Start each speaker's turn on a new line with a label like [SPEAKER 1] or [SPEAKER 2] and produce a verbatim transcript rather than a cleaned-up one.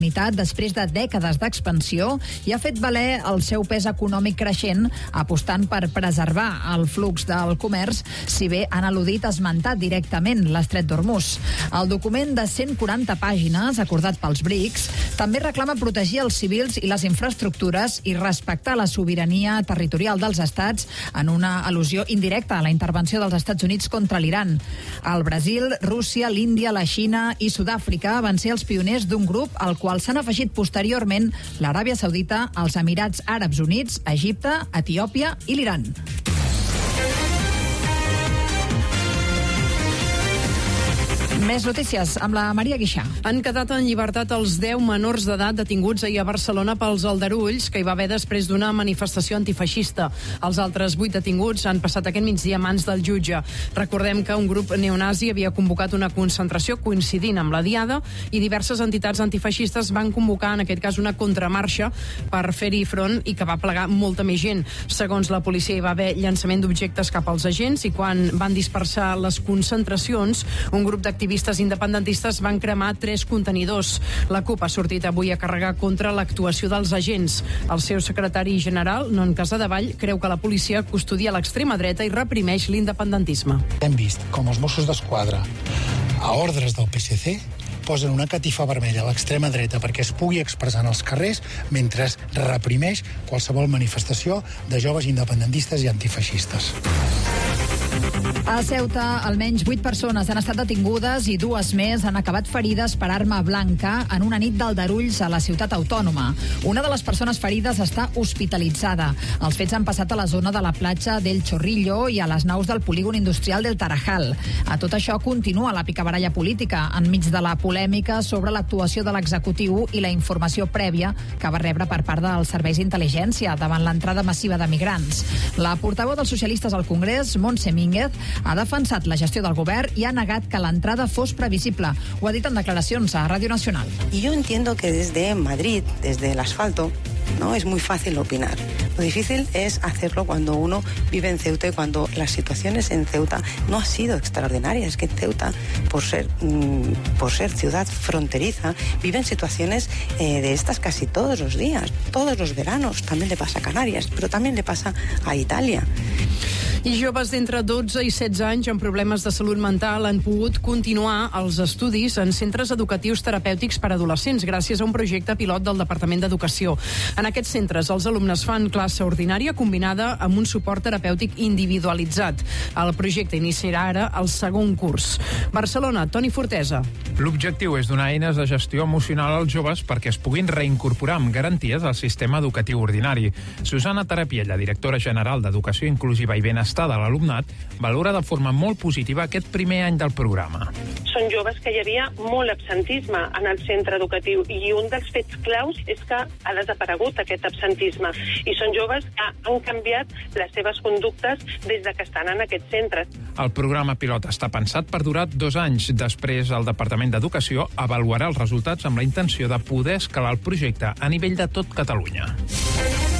[SPEAKER 1] després de dècades d'expansió i ha fet valer el seu pes econòmic creixent, apostant per preservar el flux del comerç, si bé han al·ludit esmentar directament l'estret d'Hormuz. El document de cent quaranta pàgines, acordat pels BRICS, també reclama protegir els civils i les infraestructures i respectar la sobirania territorial dels estats, en una al·lusió indirecta a la intervenció dels Estats Units contra l'Iran. El Brasil, Rússia, l'Índia, la Xina i Sud-àfrica van ser els pioners d'un grup al qual s'han afegit posteriorment l'Aràbia Saudita, els Emirats Àrabs Units, Egipte, Etiòpia i l'Iran. Més notícies amb la Maria Guixà.
[SPEAKER 2] Han quedat en llibertat els deu menors d'edat detinguts ahir a Barcelona pels aldarulls que hi va haver després d'una manifestació antifeixista. Els altres vuit detinguts han passat aquest migdia a mans del jutge. Recordem que un grup neonazi havia convocat una concentració coincidint amb la Diada i diverses entitats antifeixistes van convocar, en aquest cas, una contramarxa per fer-hi front i que va plegar molta més gent. Segons la policia, hi va haver llançament d'objectes cap als agents i quan van dispersar les concentracions, un grup d'activistes independentistes van cremar tres contenidors. La CUP ha sortit avui a carregar contra l'actuació dels agents. El seu secretari general, Non Casadevall, creu que la policia custodia l'extrema dreta i reprimeix l'independentisme.
[SPEAKER 3] Hem vist com els Mossos d'Esquadra, a ordres del P S C, posen una catifa vermella a l'extrema dreta perquè es pugui expressar en els carrers mentre reprimeix qualsevol manifestació de joves independentistes i antifeixistes.
[SPEAKER 1] A Ceuta, almenys vuit persones han estat detingudes i dues més han acabat ferides per arma blanca en una nit d'aldarulls a la ciutat autònoma. Una de les persones ferides està hospitalitzada. Els fets han passat a la zona de la platja del Chorrillo i a les naus del polígon industrial del Tarajal. A tot això continua la picabaralla política enmig de la polèmica sobre l'actuació de l'executiu i la informació prèvia que va rebre per part dels serveis d'intel·ligència davant l'entrada massiva de migrants. La portaveu dels socialistes al Congrés, Montse Mínguez, ha defensat la gestió del govern y ha negat que l'entrada fos previsible. Ho ha dit en declaracions a Radio Nacional.
[SPEAKER 4] Y yo entiendo que desde Madrid, desde el asfalto, ¿no? Es muy fácil opinar. Lo difícil es hacerlo cuando uno vive en Ceuta y cuando las situaciones en Ceuta no han sido extraordinarias. Es que Ceuta, por ser, mmm, por ser ciudad fronteriza, viven situaciones eh, de estas casi todos los días, todos los veranos. También le pasa a Canarias, pero también le pasa a Italia.
[SPEAKER 2] I joves d'entre dotze i setze anys amb problemes de salut mental han pogut continuar els estudis en centres educatius terapèutics per a adolescents gràcies a un projecte pilot del Departament d'Educació. En aquests centres els alumnes fan classe ordinària combinada amb un suport terapèutic individualitzat. El projecte iniciarà ara el segon curs. Barcelona, Toni Fortesa.
[SPEAKER 5] L'objectiu és donar eines de gestió emocional als joves perquè es puguin reincorporar amb garanties al sistema educatiu ordinari. Susana Terapiella, directora general d'Educació Inclusiva i Benestar de l'alumnat, valora de forma molt positiva aquest primer any del programa.
[SPEAKER 6] Són joves que hi havia molt absentisme en el centre educatiu i un dels fets claus és que ha desaparegut aquest absentisme i són joves que han canviat les seves conductes des de que estan en aquests centres.
[SPEAKER 5] El programa pilot està pensat per durar dos anys. Després, el Departament d'Educació avaluarà els resultats amb la intenció de poder escalar el projecte a nivell de tot Catalunya.